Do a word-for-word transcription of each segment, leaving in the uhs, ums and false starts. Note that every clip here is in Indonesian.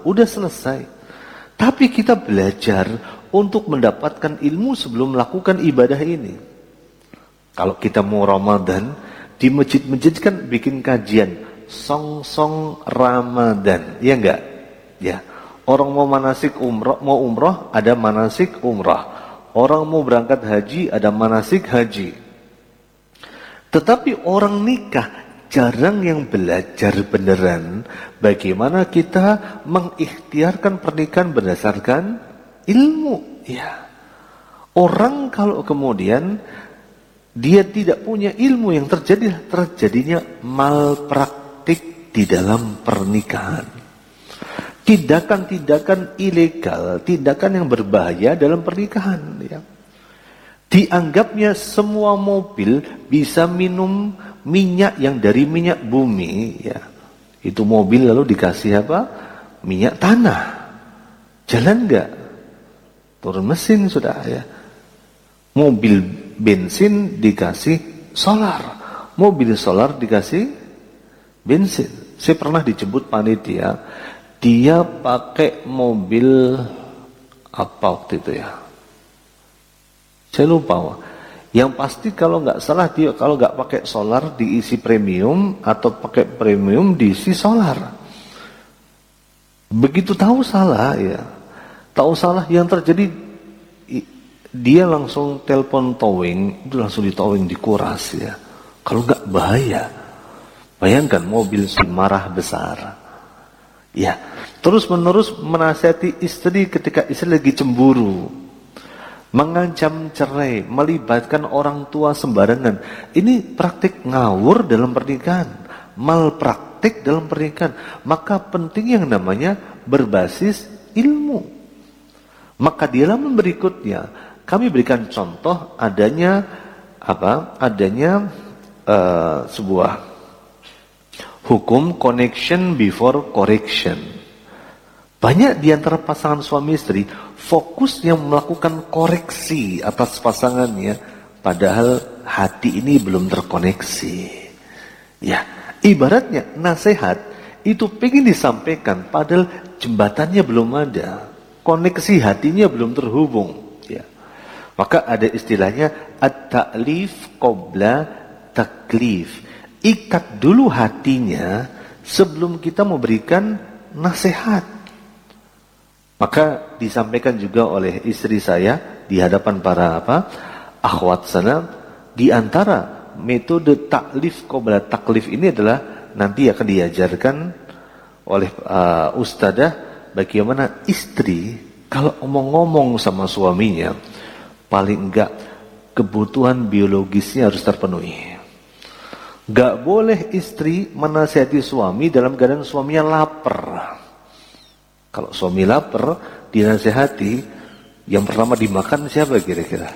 udah selesai. Tapi kita belajar untuk mendapatkan ilmu sebelum melakukan ibadah ini. Kalau kita mau Ramadan, di masjid-masjid kan bikin kajian song-song Ramadan, ya enggak? Ya. Orang mau manasik umroh, mau umroh ada manasik umrah. Orang mau berangkat haji ada manasik haji. Tetapi orang nikah jarang yang belajar beneran bagaimana kita mengikhtiarkan pernikahan berdasarkan ilmu. Ya. Orang kalau kemudian dia tidak punya ilmu, yang terjadi terjadinya malpraktik di dalam pernikahan. Tindakan-tindakan ilegal, tindakan yang berbahaya dalam pernikahan. Ya. Dianggapnya semua mobil bisa minum minyak yang dari minyak bumi. Ya. Itu mobil lalu dikasih apa? Minyak tanah. Jalan enggak? Turun mesin sudah ya. Mobil bensin dikasih solar. Mobil solar dikasih bensin. Saya pernah dijemput panitia. Dia pakai mobil apa waktu itu ya? Saya lupa. Yang pasti kalau nggak salah dia kalau nggak pakai solar diisi premium atau pakai premium diisi solar. Begitu tahu salah ya, tahu salah yang terjadi dia langsung telepon towing, itu langsung di towing dikuras ya. Kalau nggak bahaya. Bayangkan mobil marah besar. Ya, terus menerus menasihati istri ketika istri lagi cemburu. Mengancam cerai, melibatkan orang tua sembarangan. Ini praktik ngawur dalam pernikahan, malpraktik dalam pernikahan. Maka penting yang namanya berbasis ilmu. Maka di halaman berikutnya kami berikan contoh adanya apa? Adanya uh, sebuah hukum connection before correction. Banyak di antara pasangan suami istri fokus yang melakukan koreksi atas pasangannya, padahal hati ini belum terkoneksi. Ya, ibaratnya nasihat itu pengen disampaikan, padahal jembatannya belum ada, koneksi hatinya belum terhubung. Ya, maka ada istilahnya at-ta'lif qabla taklif. Ikat dulu hatinya sebelum kita memberikan nasihat. Maka disampaikan juga oleh istri saya di hadapan para apa akhwat sana, di antara metode taklif qabla taklif ini adalah nanti akan diajarkan oleh uh, ustadzah bagaimana istri kalau ngomong-ngomong sama suaminya paling enggak kebutuhan biologisnya harus terpenuhi. Gak boleh istri menasihati suami dalam keadaan suaminya lapar. Kalau suami lapar, dinasihati, yang pertama dimakan siapa kira-kira?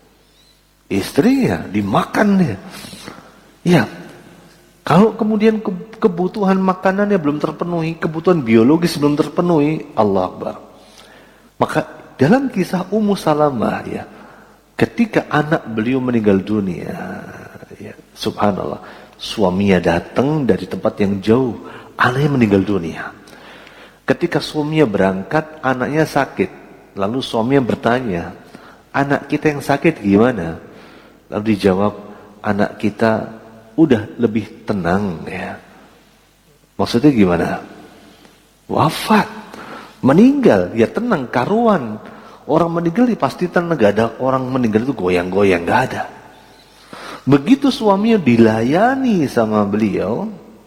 Istrinya, dimakan dia. Ya, kalau kemudian kebutuhan makanannya belum terpenuhi, kebutuhan biologis belum terpenuhi, Allah Akbar. Maka dalam kisah Ummu Salamah ya, ketika anak beliau meninggal dunia, ya, subhanallah, suaminya datang dari tempat yang jauh, anaknya meninggal dunia. Ketika suaminya berangkat, anaknya sakit. Lalu suaminya bertanya, anak kita yang sakit gimana? Lalu dijawab, anak kita udah lebih tenang ya. Maksudnya gimana? Wafat, meninggal, ya tenang, karuan. Orang meninggal pasti tenang, gak ada orang meninggal itu goyang-goyang, gak ada. Begitu suaminya dilayani sama beliau,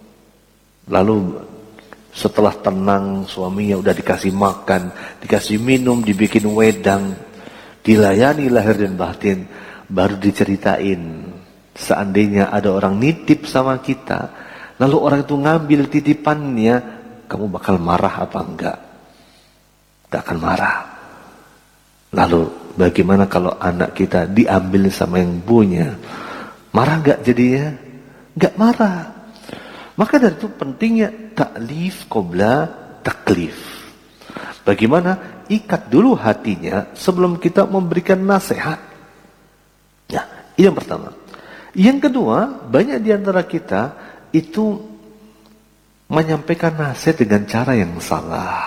lalu setelah tenang, suaminya udah dikasih makan, dikasih minum, dibikin wedang, dilayani lahir dan batin, baru diceritain. Seandainya ada orang nitip sama kita, lalu orang itu ngambil titipannya, kamu bakal marah apa enggak? Gak akan marah. Lalu bagaimana kalau anak kita diambil sama yang punya? Marah enggak jadinya? Enggak marah. Maka dari itu pentingnya taklif qabla taklif. Bagaimana ikat dulu hatinya sebelum kita memberikan nasihat. Ya, ini yang pertama. Yang kedua, banyak di antara kita itu menyampaikan nasihat dengan cara yang salah.